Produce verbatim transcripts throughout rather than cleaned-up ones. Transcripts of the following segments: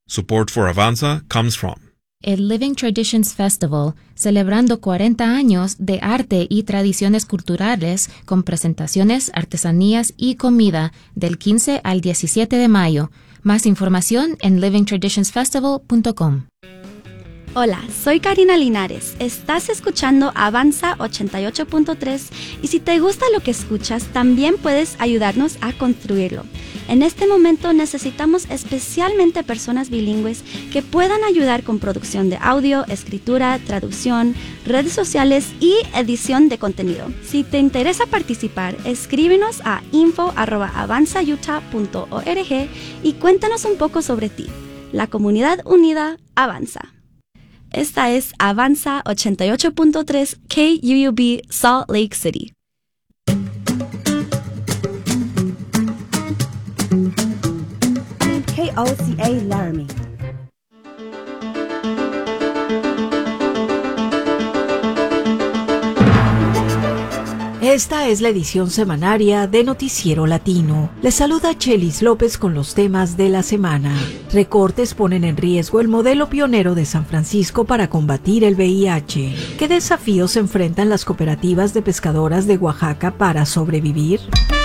Support for Avanza comes from el Living Traditions Festival, celebrando cuarenta años de arte y tradiciones culturales con presentaciones, artesanías y comida del quince al diecisiete de mayo. Más información en living traditions festival punto com. Hola, soy Karina Linares. Estás escuchando Avanza ochenta y ocho punto tres y si te gusta lo que escuchas, también puedes ayudarnos a construirlo. En este momento necesitamos especialmente personas bilingües que puedan ayudar con producción de audio, escritura, traducción, redes sociales y edición de contenido. Si te interesa participar, escríbenos a info arroba avanza utah punto org y cuéntanos un poco sobre ti. La comunidad unida avanza. Esta es Avanza ochenta y ocho punto tres K U U B Salt Lake City. K O C A Laramie. Esta es la edición semanaria de Noticiero Latino. Les saluda Chelis López con los temas de la semana. Recortes ponen en riesgo el modelo pionero de San Francisco para combatir el V I H. ¿Qué desafíos enfrentan las cooperativas de pescadoras de Oaxaca para sobrevivir?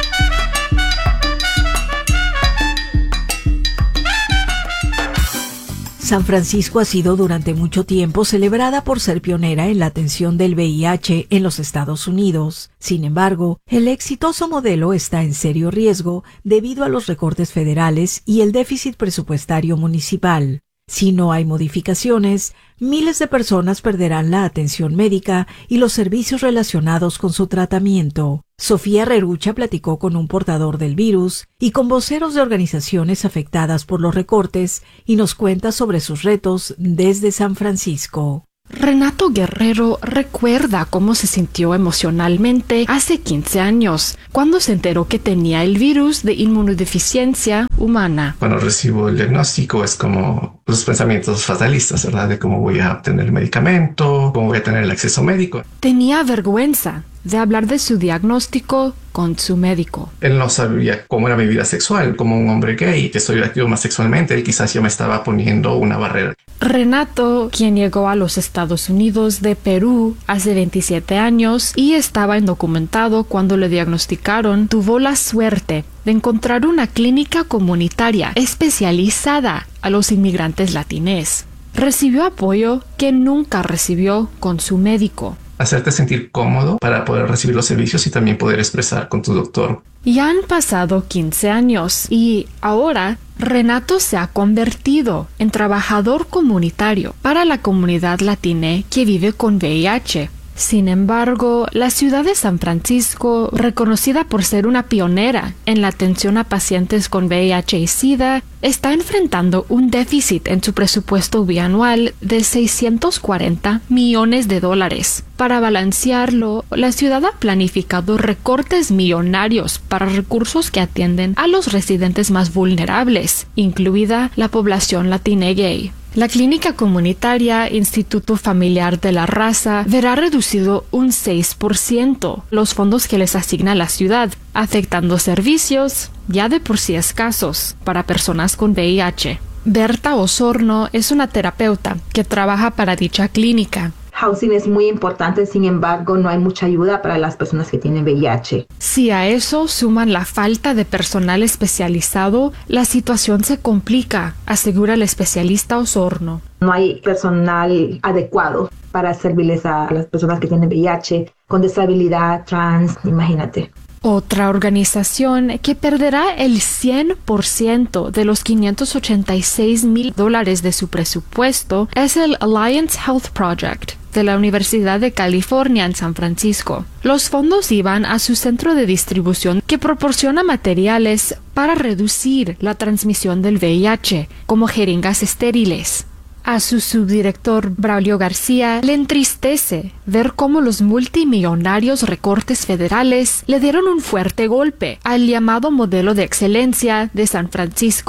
San Francisco ha sido durante mucho tiempo celebrada por ser pionera en la atención del V I H en los Estados Unidos. Sin embargo, el exitoso modelo está en serio riesgo debido a los recortes federales y el déficit presupuestario municipal. Si no hay modificaciones, miles de personas perderán la atención médica y los servicios relacionados con su tratamiento. Sofía Rerucha platicó con un portador del virus y con voceros de organizaciones afectadas por los recortes y nos cuenta sobre sus retos desde San Francisco. Renato Guerrero recuerda cómo se sintió emocionalmente hace quince años, cuando se enteró que tenía el virus de inmunodeficiencia humana. Cuando recibo el diagnóstico es como los pensamientos fatalistas, ¿verdad? De cómo voy a obtener el medicamento, cómo voy a tener el acceso médico. Tenía vergüenza de hablar de su diagnóstico con su médico. Él no sabía cómo era mi vida sexual, como un hombre gay, que soy activo más sexualmente, y quizás yo me estaba poniendo una barrera. Renato, quien llegó a los Estados Unidos de Perú hace veintisiete años y estaba indocumentado cuando le diagnosticaron, tuvo la suerte de encontrar una clínica comunitaria especializada a los inmigrantes latines. Recibió apoyo que nunca recibió con su médico. Hacerte sentir cómodo para poder recibir los servicios y también poder expresar con tu doctor. Ya han pasado quince años y ahora Renato se ha convertido en trabajador comunitario para la comunidad latina que vive con V I H. Sin embargo, la ciudad de San Francisco, reconocida por ser una pionera en la atención a pacientes con V I H y SIDA, está enfrentando un déficit en su presupuesto bianual de seiscientos cuarenta millones de dólares. Para balancearlo, la ciudad ha planificado recortes millonarios para recursos que atienden a los residentes más vulnerables, incluida la población latina gay. La clínica comunitaria Instituto Familiar de la Raza verá reducido un seis por ciento los fondos que les asigna la ciudad, afectando servicios ya de por sí escasos para personas con V I H. Berta Osorno es una terapeuta que trabaja para dicha clínica. Housing es muy importante, sin embargo, no hay mucha ayuda para las personas que tienen V I H. Si a eso suman la falta de personal especializado, la situación se complica, asegura el especialista Osorno. No hay personal adecuado para servirles a las personas que tienen V I H, con disabilidad, trans, imagínate. Otra organización que perderá el cien por ciento de los quinientos ochenta y seis mil dólares de su presupuesto es el Alliance Health Project de la Universidad de California en San Francisco. Los fondos iban a su centro de distribución que proporciona materiales para reducir la transmisión del V I H, como jeringas estériles. A su subdirector Braulio García le entristece ver cómo los multimillonarios recortes federales le dieron un fuerte golpe al llamado modelo de excelencia de San Francisco. San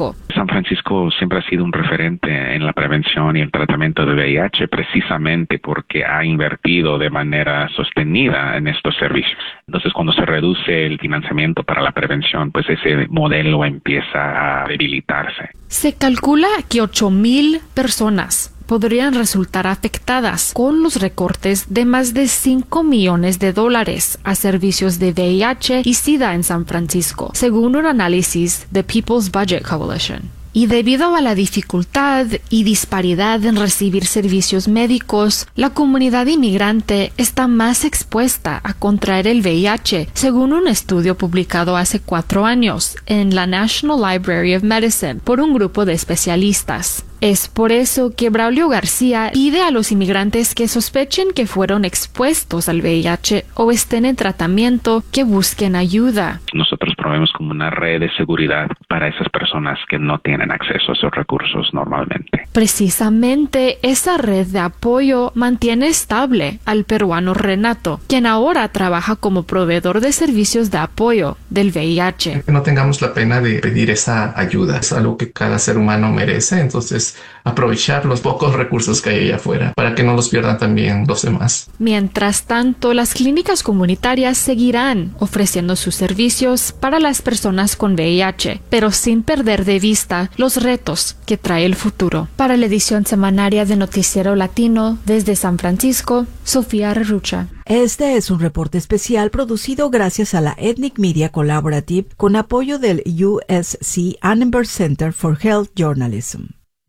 San Francisco siempre ha sido un referente en la prevención y el tratamiento de V I H precisamente porque ha invertido de manera sostenida en estos servicios. Entonces, cuando se reduce el financiamiento para la prevención, pues ese modelo empieza a debilitarse. Se calcula que ocho mil personas podrían resultar afectadas con los recortes de más de cinco millones de dólares a servicios de V I H y SIDA en San Francisco, según un análisis de People's Budget Coalition. Y debido a la dificultad y disparidad en recibir servicios médicos, la comunidad inmigrante está más expuesta a contraer el V I H, según un estudio publicado hace cuatro años en la National Library of Medicine por un grupo de especialistas. Es por eso que Braulio García pide a los inmigrantes que sospechen que fueron expuestos al V I H o estén en tratamiento que busquen ayuda. Nosotros promovemos como una red de seguridad para esas personas que no tienen acceso a esos recursos normalmente. Precisamente esa red de apoyo mantiene estable al peruano Renato, quien ahora trabaja como proveedor de servicios de apoyo del V I H. Que no tengamos la pena de pedir esa ayuda. Es algo que cada ser humano merece, entonces aprovechar los pocos recursos que hay allá afuera para que no los pierdan también los demás. Mientras tanto, las clínicas comunitarias seguirán ofreciendo sus servicios para las personas con V I H, pero sin perder de vista los retos que trae el futuro. Para la edición semanaria de Noticiero Latino desde San Francisco, Sofía Rerucha. Este es un reporte especial producido gracias a la Ethnic Media Collaborative con apoyo del U S C Annenberg Center for Health Journalism.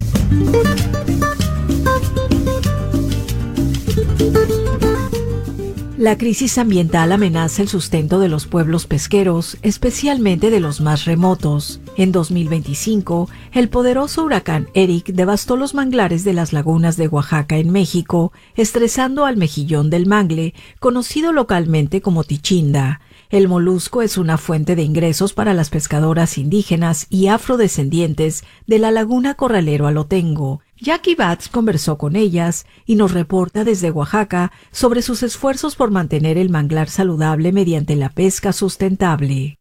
La crisis ambiental amenaza el sustento de los pueblos pesqueros, especialmente de los más remotos. En dos mil veinticinco, el poderoso huracán Eric devastó los manglares de las lagunas de Oaxaca en México, estresando al mejillón del mangle, conocido localmente como tichinda. El molusco es una fuente de ingresos para las pescadoras indígenas y afrodescendientes de la laguna Corralero Alotengo. Jackie Batts conversó con ellas y nos reporta desde Oaxaca sobre sus esfuerzos por mantener el manglar saludable mediante la pesca sustentable.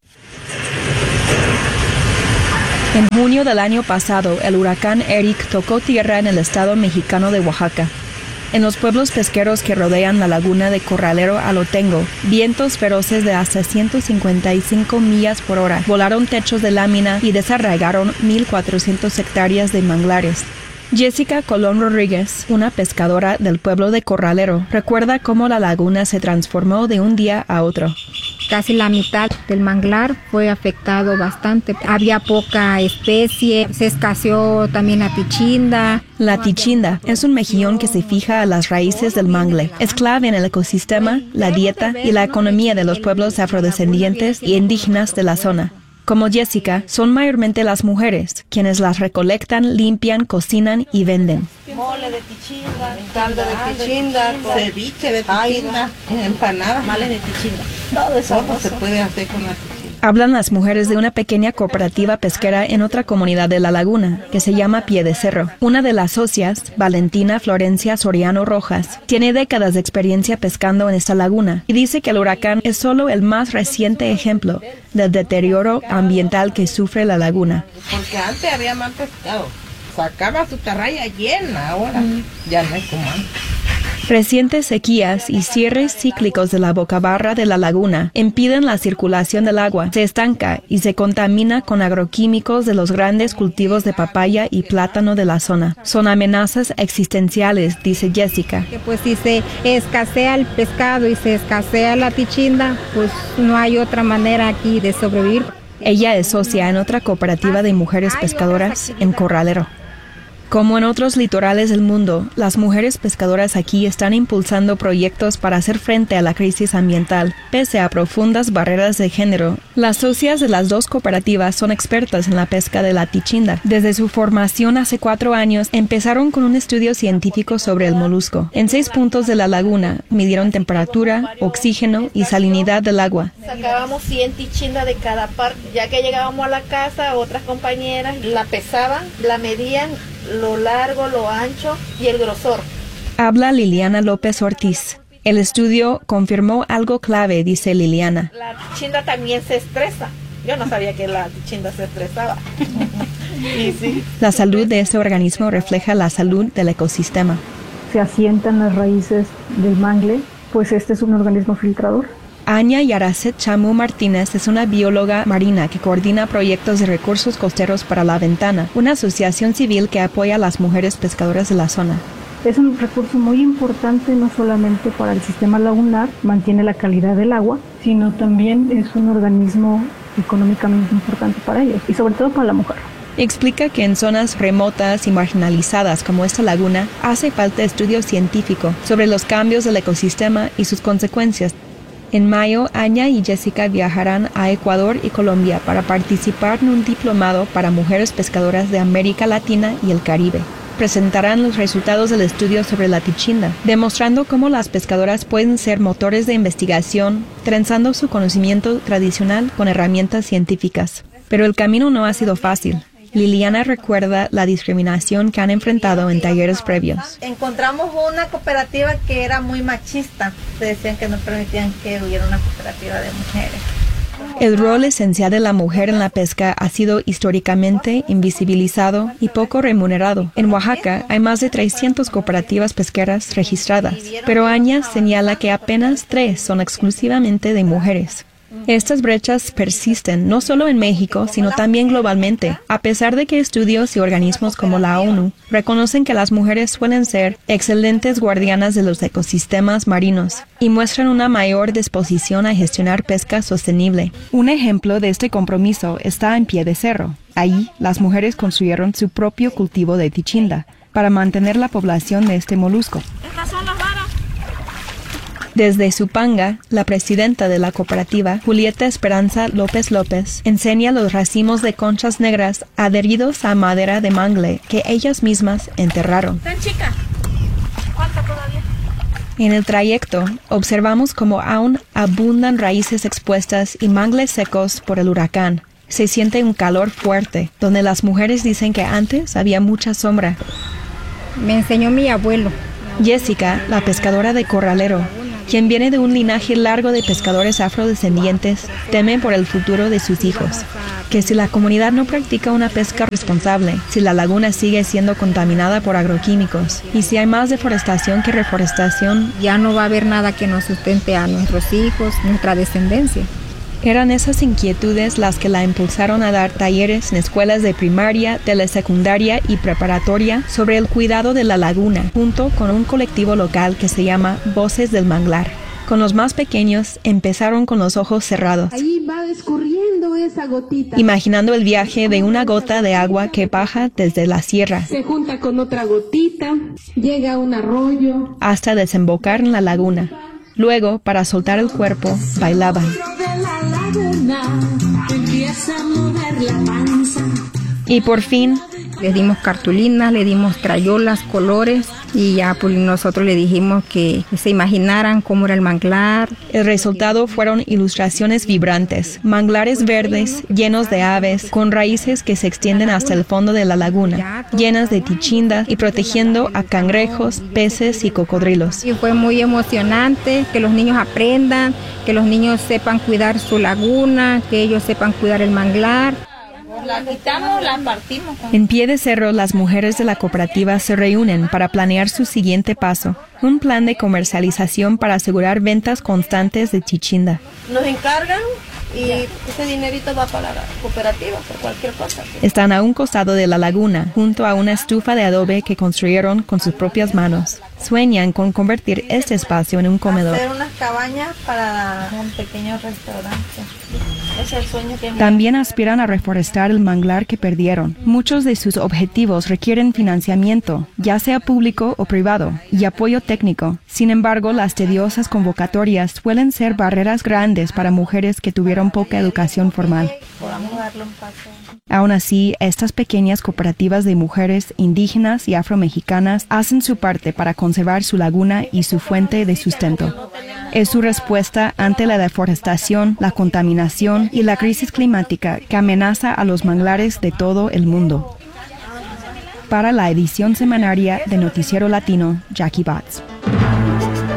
En junio del año pasado, el huracán Eric tocó tierra en el estado mexicano de Oaxaca. En los pueblos pesqueros que rodean la laguna de Corralero Alotengo, vientos feroces de hasta ciento cincuenta y cinco millas por hora volaron techos de lámina y desarraigaron mil cuatrocientas hectáreas de manglares. Jessica Colón Rodríguez, una pescadora del pueblo de Corralero, recuerda cómo la laguna se transformó de un día a otro. Casi la mitad del manglar fue afectado bastante. Había poca especie, se escaseó también la tichinda. La tichinda es un mejillón que se fija a las raíces del mangle. Es clave en el ecosistema, la dieta y la economía de los pueblos afrodescendientes y indígenas de la zona. Como Jessica, son mayormente las mujeres quienes las recolectan, limpian, cocinan y venden. Mole de tichinda, caldo de tichinda, ceviche de tichinda, empanadas, males de tichinda. Todo eso se puede hacer con la tichinda. Hablan las mujeres de una pequeña cooperativa pesquera en otra comunidad de la laguna, que se llama Pie de Cerro. Una de las socias, Valentina Florencia Soriano Rojas, tiene décadas de experiencia pescando en esta laguna y dice que el huracán es solo el más reciente ejemplo del deterioro ambiental que sufre la laguna. Porque antes había más pescado, sacaba su tarraya llena, ahora mm. ya no es como antes. Recientes sequías y cierres cíclicos de la bocabarra de la laguna impiden la circulación del agua, se estanca y se contamina con agroquímicos de los grandes cultivos de papaya y plátano de la zona. Son amenazas existenciales, dice Jessica. Que pues si se escasea el pescado y se escasea la tichinda, pues no hay otra manera aquí de sobrevivir. Ella es socia en otra cooperativa de mujeres pescadoras en Corralero. Como en otros litorales del mundo, las mujeres pescadoras aquí están impulsando proyectos para hacer frente a la crisis ambiental, pese a profundas barreras de género. Las socias de las dos cooperativas son expertas en la pesca de la tichinda. Desde su formación hace cuatro años, empezaron con un estudio científico sobre el molusco. En seis puntos de la laguna, midieron temperatura, oxígeno y salinidad del agua. Sacábamos cien tichinda de cada parte. Ya que llegábamos a la casa, otras compañeras la pesaban, la medían, lo largo, lo ancho y el grosor. Habla Liliana López Ortiz. El estudio confirmó algo clave, dice Liliana. La tichinda también se estresa. Yo no sabía que la tichinda se estresaba. Y sí. La salud de este organismo refleja la salud del ecosistema. Se asientan las raíces del mangle, pues este es un organismo filtrador. Anya Yaracet Chamu Martínez es una bióloga marina que coordina proyectos de recursos costeros para La Ventana, una asociación civil que apoya a las mujeres pescadoras de la zona. Es un recurso muy importante no solamente para el sistema lagunar, mantiene la calidad del agua, sino también es un organismo económicamente importante para ellos y sobre todo para la mujer. Explica que en zonas remotas y marginalizadas como esta laguna hace falta estudio científico sobre los cambios del ecosistema y sus consecuencias. En mayo, Anya y Jessica viajarán a Ecuador y Colombia para participar en un diplomado para mujeres pescadoras de América Latina y el Caribe. Presentarán los resultados del estudio sobre la tichinda, demostrando cómo las pescadoras pueden ser motores de investigación, trenzando su conocimiento tradicional con herramientas científicas. Pero el camino no ha sido fácil. Liliana recuerda la discriminación que han enfrentado en talleres previos. Encontramos una cooperativa que era muy machista. Se decían que no permitían que hubiera una cooperativa de mujeres. El rol esencial de la mujer en la pesca ha sido históricamente invisibilizado y poco remunerado. En Oaxaca hay más de trescientas cooperativas pesqueras registradas, pero Anya señala que apenas tres son exclusivamente de mujeres. Estas brechas persisten no solo en México, sino también globalmente, a pesar de que estudios y organismos como la ONU reconocen que las mujeres suelen ser excelentes guardianas de los ecosistemas marinos y muestran una mayor disposición a gestionar pesca sostenible. Un ejemplo de este compromiso está en Pie de Cerro. Ahí, las mujeres construyeron su propio cultivo de tichinda para mantener la población de este molusco. Estas son las varas. Desde Zupanga, la presidenta de la cooperativa, Julieta Esperanza López López, enseña los racimos de conchas negras adheridos a madera de mangle que ellas mismas enterraron. Tan chica. Falta todavía. En el trayecto, observamos cómo aún abundan raíces expuestas y mangles secos por el huracán. Se siente un calor fuerte, donde las mujeres dicen que antes había mucha sombra. Me enseñó mi abuelo. Jessica, la pescadora de Corralero, quien viene de un linaje largo de pescadores afrodescendientes, teme por el futuro de sus hijos. Que si la comunidad no practica una pesca responsable, si la laguna sigue siendo contaminada por agroquímicos y si hay más deforestación que reforestación, ya no va a haber nada que nos sustente a nuestros hijos, nuestra descendencia. Eran esas inquietudes las que la impulsaron a dar talleres en escuelas de primaria, telesecundaria y preparatoria sobre el cuidado de la laguna, junto con un colectivo local que se llama Voces del Manglar. Con los más pequeños empezaron con los ojos cerrados, ahí va escurriendo esa gotita, imaginando el viaje de una gota de agua que baja desde la sierra, se junta con otra gotita, llega a un arroyo, hasta desembocar en la laguna. Luego, para soltar el cuerpo, bailaban. Y por fin, le dimos cartulinas, le dimos crayolas, colores y ya pues nosotros le dijimos que se imaginaran cómo era el manglar. El resultado fueron ilustraciones vibrantes, manglares verdes llenos de aves, con raíces que se extienden hasta el fondo de la laguna, llenas de tichindas y protegiendo a cangrejos, peces y cocodrilos. Y fue muy emocionante que los niños aprendan, que los niños sepan cuidar su laguna, que ellos sepan cuidar el manglar. La quitamos, la partimos. En Pie de Cerro, las mujeres de la cooperativa se reúnen para planear su siguiente paso, un plan de comercialización para asegurar ventas constantes de tichinda. Nos encargan y ese dinerito va para la cooperativa por cualquier cosa. Están a un costado de la laguna, junto a una estufa de adobe que construyeron con sus propias manos. Sueñan con convertir este espacio en un comedor. Hacer unas cabañas para un pequeño restaurante. Es el sueño que... También aspiran a reforestar el manglar que perdieron. Muchos de sus objetivos requieren financiamiento, ya sea público o privado, y apoyo técnico. Sin embargo, las tediosas convocatorias suelen ser barreras grandes para mujeres que tuvieron poca educación formal. Podamos darle un paso. Aún así, estas pequeñas cooperativas de mujeres indígenas y afromexicanas hacen su parte para conservar su laguna y su fuente de sustento. Es su respuesta ante la deforestación, la contaminación y la crisis climática que amenaza a los manglares de todo el mundo. Para la edición semanaria de Noticiero Latino, Jackie Batts.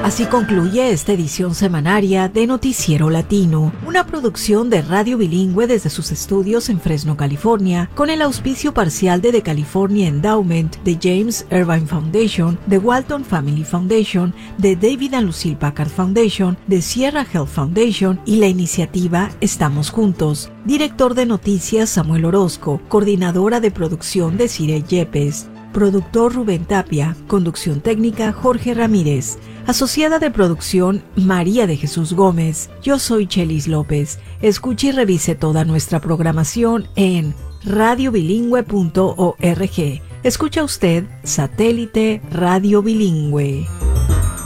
Así concluye esta edición semanaria de Noticiero Latino, una producción de Radio Bilingüe desde sus estudios en Fresno, California, con el auspicio parcial de The California Endowment, de James Irvine Foundation, de Walton Family Foundation, de David and Lucille Packard Foundation, de Sierra Health Foundation y la iniciativa Estamos Juntos. Director de Noticias Samuel Orozco, coordinadora de producción de Cire Yepes, productor Rubén Tapia, conducción técnica Jorge Ramírez, asociada de producción María de Jesús Gómez. Yo soy Chelis López. Escuche y revise toda nuestra programación en radio bilingüe punto org. Escucha usted Satélite Radio Bilingüe.